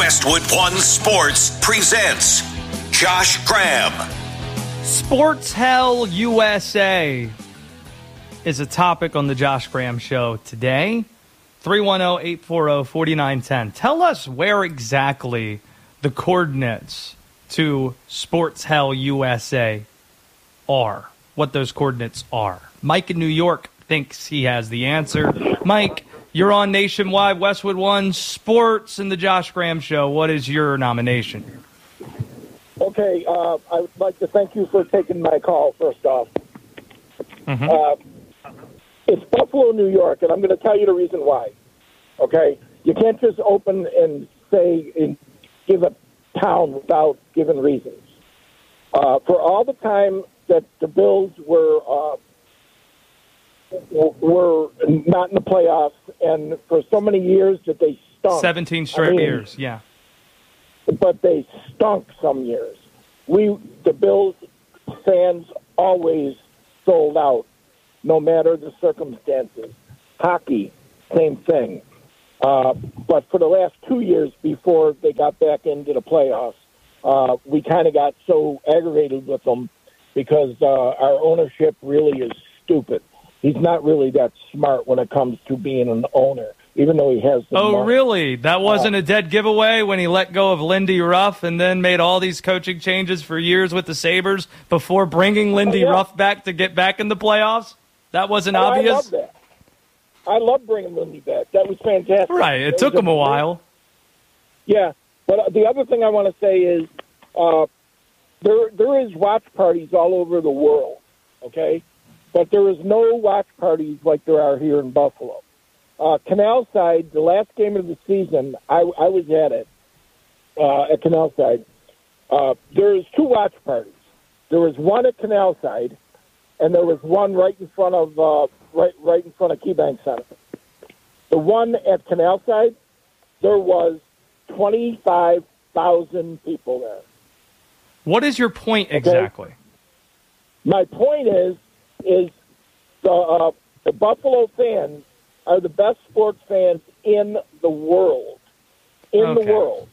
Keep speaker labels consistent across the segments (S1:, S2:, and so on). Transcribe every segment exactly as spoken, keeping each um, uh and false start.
S1: Westwood One Sports presents Josh Graham.
S2: Sports Hell U S A is a topic on the Josh Graham Show today. three one zero, eight four zero, four nine one zero. Tell us where exactly the coordinates to Sports Hell U S A are, what those coordinates are. Mike in New York thinks he has the answer. Mike, you're on Nationwide Westwood One Sports and the Josh Graham Show. What is your nomination?
S3: Okay, uh, I would like to thank you for taking my call, first off. Mm-hmm. Uh, it's Buffalo, New York, and I'm going to tell you the reason why. Okay? You can't just open and say and give a town without giving reasons. Uh, for all the time that the Bills were uh, were not in the playoffs, and for so many years that they stunk.
S2: seventeen straight I mean, years, yeah.
S3: But they stunk some years. We, the Bills fans, always sold out, no matter the circumstances. Hockey, same thing. Uh, but for the last two years before they got back into the playoffs, uh, we kind of got so aggravated with them because uh, our ownership really is stupid. He's not really that smart when it comes to being an owner, even though he has the
S2: Oh,
S3: money.
S2: really? That wasn't
S3: uh,
S2: a dead giveaway when he let go of Lindy Ruff and then made all these coaching changes for years with the Sabres before bringing Lindy
S3: oh, yeah.
S2: Ruff back to get back in the playoffs? That wasn't
S3: oh,
S2: obvious?
S3: I love that. I love bringing Lindy back. That was fantastic.
S2: Right. It,
S3: it
S2: took him a while.
S3: Yeah. But the other thing I want to say is uh, there there is watch parties all over the world, okay? But there is no watch parties like there are here in Buffalo. Uh, Canal Side, the last game of the season, I, I was at it, uh, at Canal Side. Uh, there's two watch parties. There was one at Canal Side, and there was one right in front of uh, right right in front of KeyBank Center. The one at Canal Side, there was twenty-five thousand people there.
S2: What is your point
S3: okay?
S2: exactly?
S3: My point is, is the uh, the Buffalo fans are the best sports fans in the world. In
S2: okay.
S3: the world.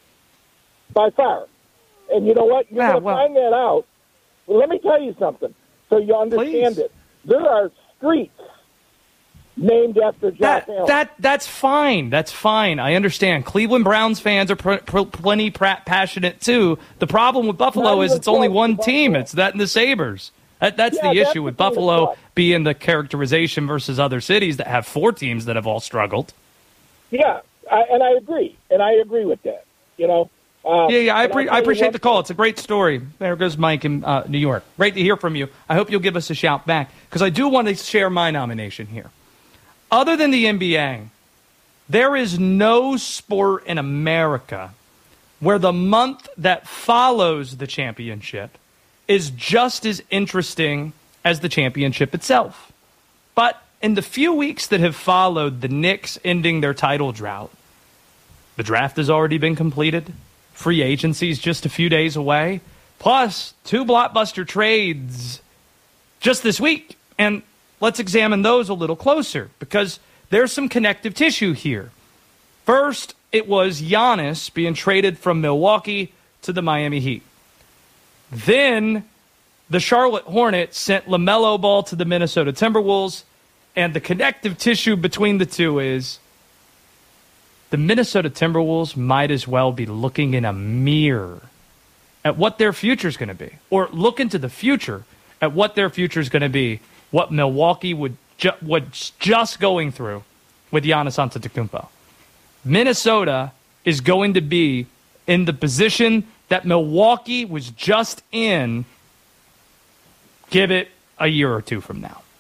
S3: By far. And you know what? You're
S2: yeah,
S3: going to
S2: well,
S3: find that out. Well, let me tell you something so you understand
S2: please.
S3: it. There are streets named after Josh
S2: that,
S3: Allen.
S2: that That's fine. That's fine. I understand. Cleveland Browns fans are pr- pr- plenty pr- passionate, too. The problem with Buffalo
S3: Not
S2: is it's only one team. It's that and the Sabres. That, that's
S3: yeah,
S2: the
S3: that's
S2: issue with
S3: the
S2: Buffalo being the characterization versus other cities that have four teams that have all struggled.
S3: Yeah, I, and I agree. And I agree with that. You know? Uh,
S2: yeah, yeah, I, pre- I appreciate
S3: what,
S2: the call. It's a great story. There goes Mike in uh, New York. Great to hear from you. I hope you'll give us a shout back because I do want to share my nomination here. Other than the N B A, there is no sport in America where the month that follows the championship is just as interesting as the championship itself. But in the few weeks that have followed the Knicks ending their title drought, the draft has already been completed. Free agency is just a few days away. Plus, two blockbuster trades just this week. And let's examine those a little closer because there's some connective tissue here. First, it was Giannis being traded from Milwaukee to the Miami Heat. Then the Charlotte Hornets sent LaMelo Ball to the Minnesota Timberwolves, and the connective tissue between the two is the Minnesota Timberwolves might as well be looking in a mirror at what their future is going to be, or look into the future at what their future is going to be, what Milwaukee would ju- was just going through with Giannis Antetokounmpo. Minnesota is going to be in the position that Milwaukee was just in, give it a year or two from now.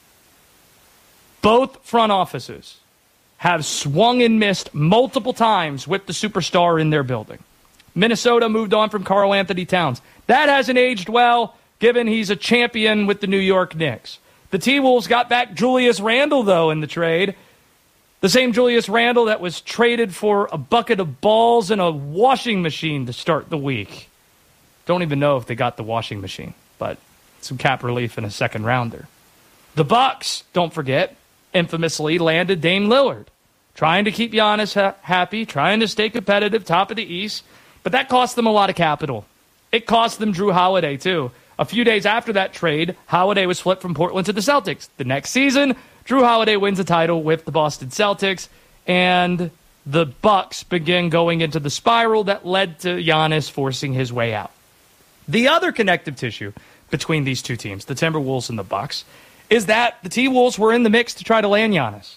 S2: Both front offices have swung and missed multiple times with the superstar in their building. Minnesota moved on from Karl Anthony Towns. That hasn't aged well, given he's a champion with the New York Knicks. The T-Wolves got back Julius Randle, though, in the trade. The same Julius Randle that was traded for a bucket of balls and a washing machine to start the week. Don't even know if they got the washing machine, but some cap relief in a second rounder. The Bucks, don't forget, infamously landed Dame Lillard. trying to keep Giannis ha- happy, trying to stay competitive, top of the East. But that cost them a lot of capital. It cost them Drew Holiday, too. A few days after that trade, Holiday was flipped from Portland to the Celtics. The next season, Drew Holiday wins the title with the Boston Celtics, and the Bucks begin going into the spiral that led to Giannis forcing his way out. The other connective tissue between these two teams, the Timberwolves and the Bucks, is that the T-Wolves were in the mix to try to land Giannis.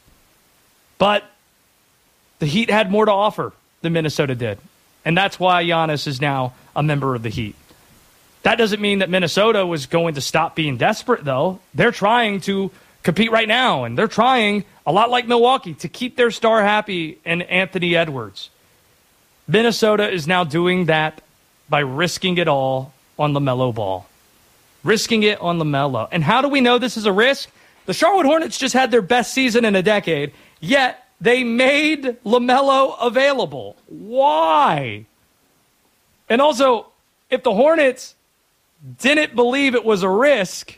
S2: But the Heat had more to offer than Minnesota did. And that's why Giannis is now a member of the Heat. That doesn't mean that Minnesota was going to stop being desperate, though. They're trying to compete right now, and they're trying, a lot like Milwaukee, to keep their star happy in Anthony Edwards. Minnesota is now doing that by risking it all on LaMelo Ball. Risking it on LaMelo. And how do we know this is a risk? The Charlotte Hornets just had their best season in a decade, yet they made LaMelo available. Why? And also, if the Hornets didn't believe it was a risk,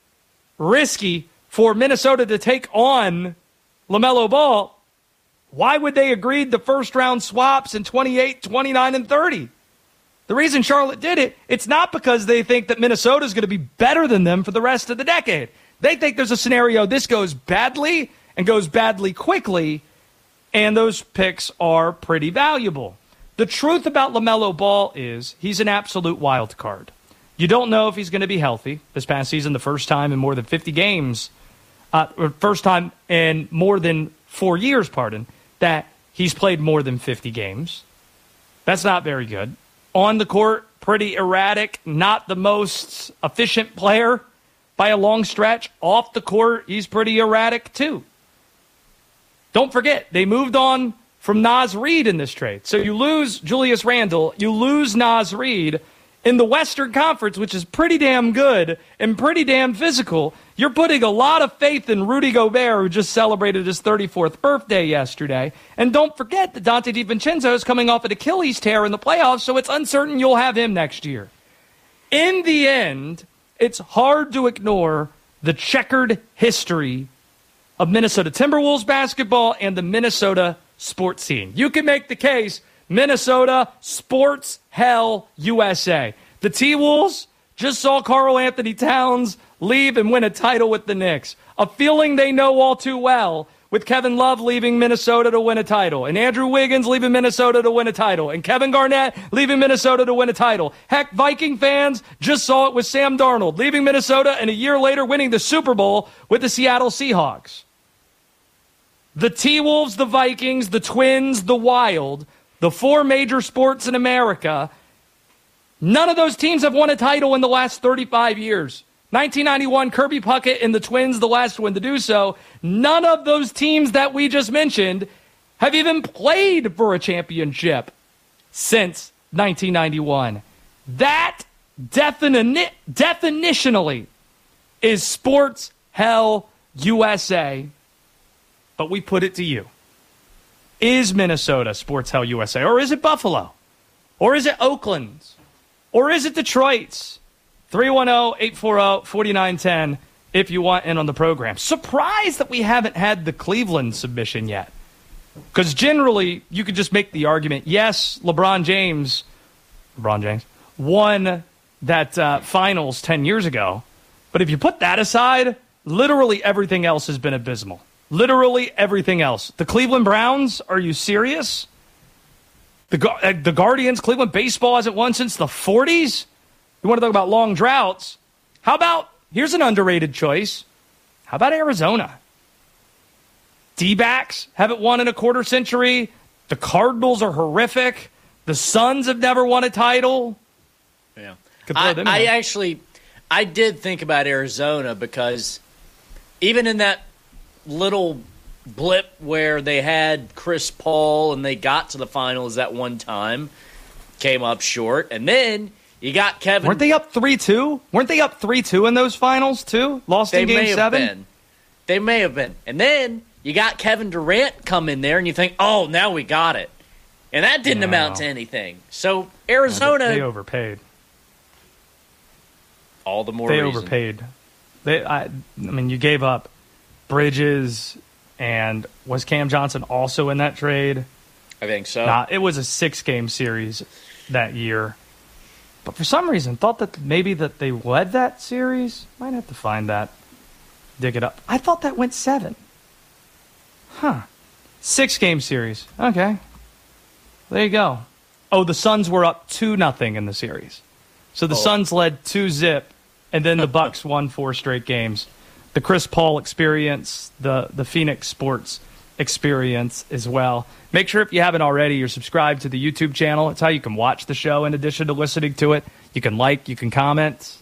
S2: risky for Minnesota to take on LaMelo Ball, why would they agree to first-round swaps in twenty-eight, twenty-nine, and thirty? The reason Charlotte did it, it's not because they think that Minnesota is going to be better than them for the rest of the decade. They think there's a scenario this goes badly and goes badly quickly, and those picks are pretty valuable. The truth about LaMelo Ball is he's an absolute wild card. You don't know if he's going to be healthy. This past season, the first time in more than fifty games, uh, or first time in more than four years, pardon, that he's played more than fifty games. That's not very good. On the court, pretty erratic, not the most efficient player by a long stretch. Off the court, he's pretty erratic too. Don't forget, they moved on from Naz Reid in this trade. So you lose Julius Randle, you lose Naz Reid. In the Western Conference, which is pretty damn good and pretty damn physical, you're putting a lot of faith in Rudy Gobert, who just celebrated his thirty-fourth birthday yesterday. And don't forget that Dante DiVincenzo is coming off an Achilles tear in the playoffs, so it's uncertain you'll have him next year. In the end, it's hard to ignore the checkered history of Minnesota Timberwolves basketball and the Minnesota sports scene. You can make the case Minnesota sports hell U S A. The T-Wolves just saw Karl Anthony Towns leave and win a title with the Knicks. A feeling they know all too well, with Kevin Love leaving Minnesota to win a title, and Andrew Wiggins leaving Minnesota to win a title, and Kevin Garnett leaving Minnesota to win a title. Heck, Viking fans just saw it with Sam Darnold leaving Minnesota and a year later winning the Super Bowl with the Seattle Seahawks. The T-Wolves, the Vikings, the Twins, the Wild, the four major sports in America, none of those teams have won a title in the last thirty-five years. nineteen ninety-one, Kirby Puckett and the Twins, the last one to do so. None of those teams that we just mentioned have even played for a championship since nineteen ninety-one. That defini- definitionally is sports hell U S A. But we put it to you. Is Minnesota sports hell U S A? Or is it Buffalo? Or is it Oakland? Or is it Detroit's? three one zero, eight four zero, four nine one zero if you want in on the program. Surprised that we haven't had the Cleveland submission yet. Because generally, you could just make the argument, yes, LeBron James, LeBron James, won that uh, finals ten years ago. But if you put that aside, literally everything else has been abysmal. Literally everything else. The Cleveland Browns, are you serious? The, uh, the Guardians, Cleveland baseball hasn't won since the forties? You want to talk about long droughts? How about, here's an underrated choice. How about Arizona? D-backs haven't won in a quarter century. The Cardinals are horrific. The Suns have never won a title.
S4: Yeah. I,
S2: them
S4: I actually, I did think about Arizona because even in that little blip where they had Chris Paul and they got to the finals at one time, came up short, and then you got Kevin.
S2: Weren't they up three two? Weren't they up three two in those finals, too? Lost
S4: they
S2: in game
S4: may have
S2: seven?
S4: Been. They may have been. And then you got Kevin Durant come in there, and you think, oh, now we got it. And that didn't
S2: no.
S4: amount to anything. So Arizona.
S2: No, they, they overpaid.
S4: All the more
S2: They
S4: reason.
S2: overpaid. They, I, I mean, you gave up Bridges, And was Cam Johnson also in that trade?
S4: I think so.
S2: Nah, it was a six-game series that year. But for some reason, thought that maybe that they led that series. Might have to find that. Dig it up. I thought that went seven. Huh. Six-game series. Okay. There you go. Oh, the Suns were up two nothing in the series. So the oh. Suns led two zip, and then the Bucks won four straight games. The Chris Paul experience, the, the Phoenix Sports experience as well. Make sure if you haven't already, you're subscribed to the YouTube channel. It's how you can watch the show in addition to listening to it. You can like, you can comment.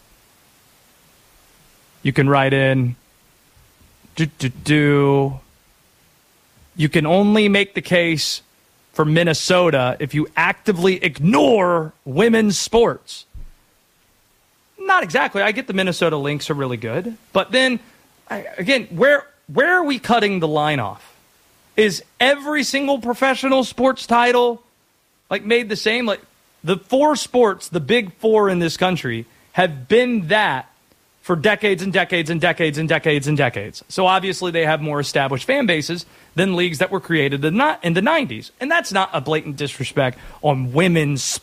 S2: You can write in. Do, do, do. You can only make the case for Minnesota if you actively ignore women's sports. Not exactly. I get the Minnesota Lynx are really good. But then, I, again, where where are we cutting the line off? Is every single professional sports title like made the same? Like the four sports, the big four in this country, have been that for decades and decades and decades and decades and decades. So obviously they have more established fan bases than leagues that were created in the nineties. And that's not a blatant disrespect on women's